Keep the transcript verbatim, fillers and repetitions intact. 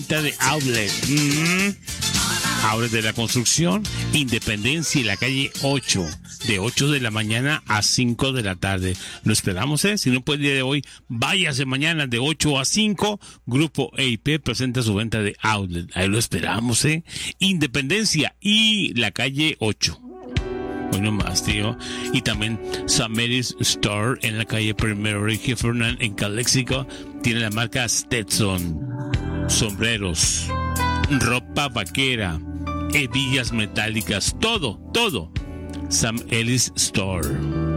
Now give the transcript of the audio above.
venta de outlet. Mm-hmm. Outlet de la construcción, Independencia y la calle ocho, de ocho de la mañana a cinco de la tarde. Lo esperamos, ¿eh? Si no puede el día de hoy, váyase mañana de ocho a cinco. Grupo E I P presenta su venta de outlet. Ahí lo esperamos, ¿eh? Independencia y la calle ocho. Bueno más, tío. Y también San Mary's Store en la calle Primero Ricky Fernand en Calexico. Tiene la marca Stetson. Sombreros, ropa vaquera, hebillas metálicas, todo, todo. Sam Ellis Store.